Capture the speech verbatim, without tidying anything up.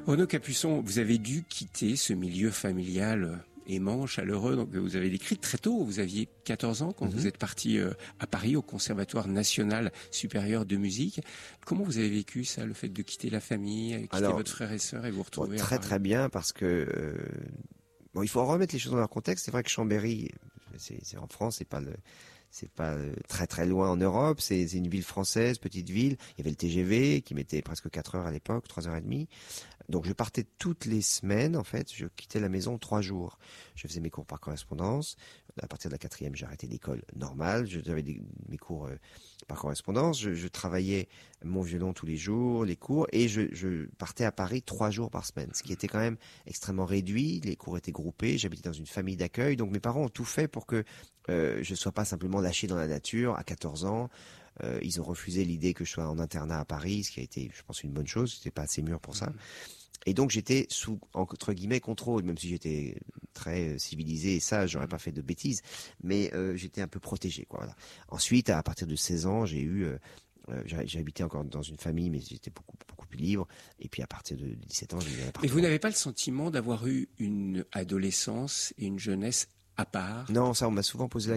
Renaud Capuçon, vous avez dû quitter ce milieu familial aimant, chaleureux, donc vous avez décrit très tôt, vous aviez quatorze ans quand mm-hmm. vous êtes parti euh, à Paris au Conservatoire national supérieur de musique. Comment vous avez vécu ça, le fait de quitter la famille, quitter Alors, votre frère et sœur et vous retrouver bon, à très Paris? Très bien parce que euh, bon, il faut remettre les choses dans leur contexte. C'est vrai que Chambéry, c'est, c'est en France, c'est pas le c'est pas très très loin en Europe, c'est, c'est une ville française, petite ville. Il y avait le T G V qui mettait presque quatre heures à l'époque, trois heures et demie. Donc je partais toutes les semaines, en fait, je quittais la maison trois jours. Je faisais mes cours par correspondance. À partir de la quatrième, j'ai arrêté l'école normale. J'avais des, mes cours euh, par correspondance. Je, je travaillais mon violon tous les jours, les cours, et je, je partais à Paris trois jours par semaine, ce qui était quand même extrêmement réduit. Les cours étaient groupés. J'habitais dans une famille d'accueil, donc mes parents ont tout fait pour que euh, je sois pas simplement lâché dans la nature à quatorze ans. Euh, ils ont refusé l'idée que je sois en internat à Paris, ce qui a été, je pense, une bonne chose. J'étais pas assez mûr pour ça. Et donc j'étais sous, entre guillemets, contrôle, même si j'étais très civilisé et sage, j'aurais pas fait de bêtises, mais euh, j'étais un peu protégé, quoi. Voilà. Ensuite, à partir de seize ans, j'ai eu, euh, j'ai, j'ai habité encore dans une famille, mais j'étais beaucoup beaucoup plus libre. Et puis à partir de dix-sept ans, j'ai eu un appartement. Mais vous n'avez pas le sentiment d'avoir eu une adolescence et une jeunesse à part? Non, ça, on m'a souvent posé la